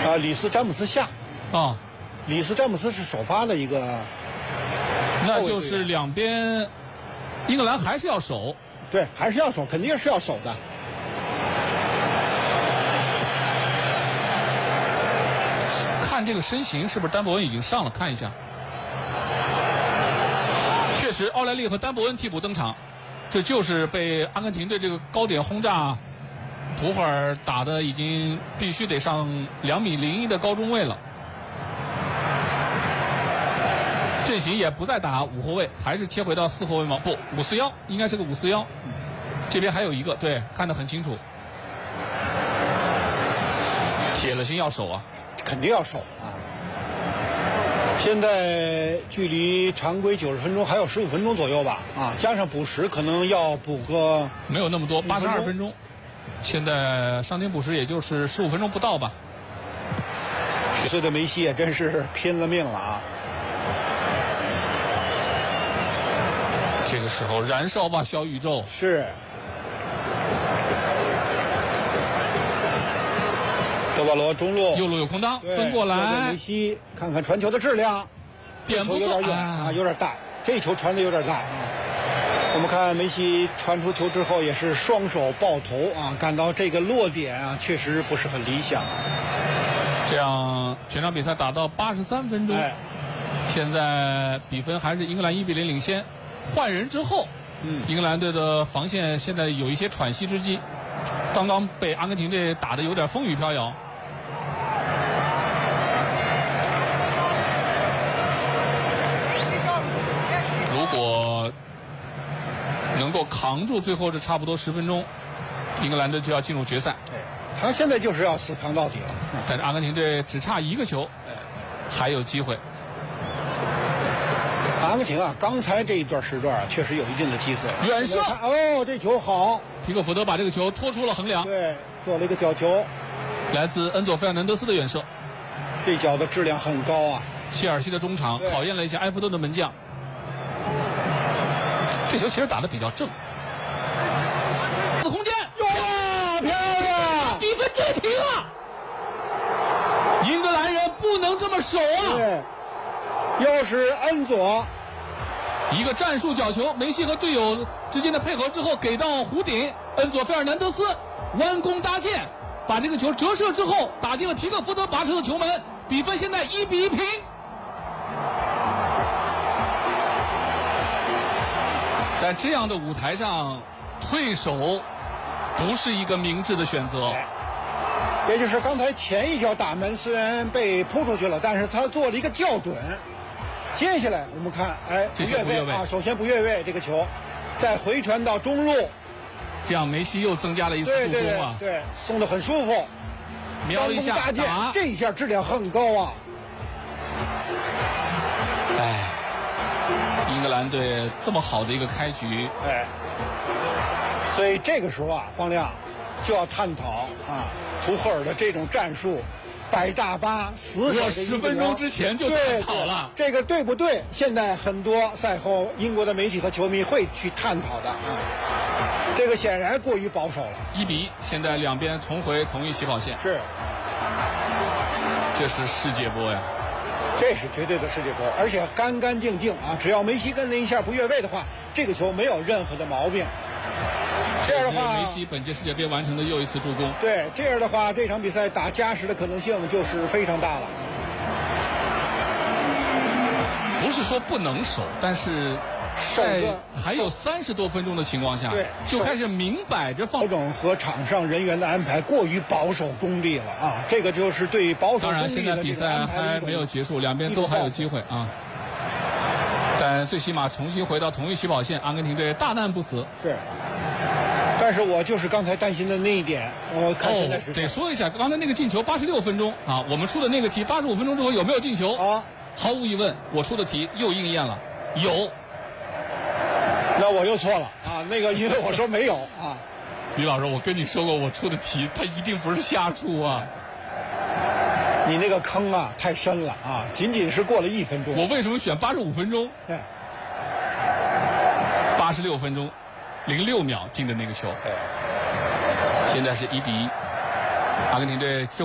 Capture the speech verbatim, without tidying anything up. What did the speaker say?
啊，里斯詹姆斯下。 啊， 里斯詹姆斯是首发的一个， 那就是两边，英格兰还是要守。 对，还是要守，肯定是要守的。 看这个身形，是不是丹伯恩已经上了？看一下，确实，奥莱利和丹伯恩替补登场，这就是被阿根廷队这个高点轰炸，图赫尔打的已经必须得上两米零一的高中位了。阵型也不再打五后卫，还是切回到四后卫吗？不，五四幺，应该是个五四幺。这边还有一个，对，看得很清楚。铁了心要守啊， 肯定要守啊。现在距离常规九十分钟还有十五分钟左右吧，啊，加上补时可能要补个没有那么多，八十二分钟。现在上庭补时也就是十五分钟不到吧。 十岁的梅西也真是拼了命了啊！ 这个时候燃烧吧，小宇宙！ 是。德保罗中路， 右路有空当，分过来。 梅西看看传球的质量， 点不有点远啊，有点大。这球传的有点大啊。我们看梅西传出球之后也是双手抱头啊，感到这个落点啊确实不是很理想。 这样全场比赛打到八十三分钟，哎、现在比分还是英格兰一比零领先。换人之后，嗯，英格兰队的防线现在有一些喘息之机，刚刚被阿根廷队打得有点风雨飘摇。如果能够扛住最后这差不多十分钟，英格兰队就要进入决赛。 他现在就是要死扛到底了。 但是阿根廷队只差一个球，还有机会。 阿根廷啊，刚才这一段时段啊，确实有一定的机会。 远射， 哦，这球好， 皮克福德把这个球拖出了横梁。 对，做了一个角球， 来自恩佐费尔南德斯的远射， 这脚的质量很高啊。 切尔西的中场考验了一下埃弗顿的门将，这球其实打得比较正。空间， 哇，漂亮！ 比分追平啊！英格兰人不能这么守啊！ 对。又是恩佐， 一个战术角球，梅西和队友之间的配合之后给到弧顶，恩佐费尔南德斯弯弓搭箭，把这个球折射之后打进了皮克福德拔出的球门，比分现在一比一平。在这样的舞台上，退守不是一个明智的选择。 也就是刚才前一脚打门虽然被扑出去了，但是他做了一个校准。接下来我们看，哎， 不越位啊，首先不越位这个球，再回传到中路， 这样梅西又增加了一次助攻啊， 对，对对送得很舒服， 瞄一下打， 这一下质量很高啊。 哎，英格兰队这么好的一个开局， 哎，所以这个时候啊，方亮就要探讨啊，图赫尔的这种战术。摆大巴死守， 十分钟之前就探讨了， 这个对不对？现在很多赛后英国的媒体和球迷会去探讨的啊。这个显然过于保守了。 一比一，现在两边重回同一起跑线。 是， 这是世界波呀， 这是绝对的世界波，而且干干净净啊！只要梅西跟了一下不越位的话，这个球没有任何的毛病。这样的话， 梅西本届世界杯完成的又一次助攻。 对，这样的话，这场比赛打加时的可能性就是非常大了。 不是说不能守，但是在还有三十多分钟的情况下， 对， 就开始明摆着放。 这种和场上人员的安排过于保守功利了啊！这个就是对保守功利的当然，现在比赛还没有结束，两边都还有机会啊。但最起码重新回到同一起跑线，阿根廷队大难不死。 是。但是我就是刚才担心的那一点，我看现在是、 哦、得说一下，刚才那个进球八十六分钟啊，我们出的那个题八十五分钟之后有没有进球啊？毫无疑问，我出的题又应验了，有。 那我又错了啊，那个因为我说没有啊。 李老师，我跟你说过，我出的题它一定不是瞎出啊。 你那个坑啊太深了啊，仅仅是过了一分钟。 我为什么选八十五分钟？八十六分钟。零六秒进的那个球，现在是一比一，阿根廷队。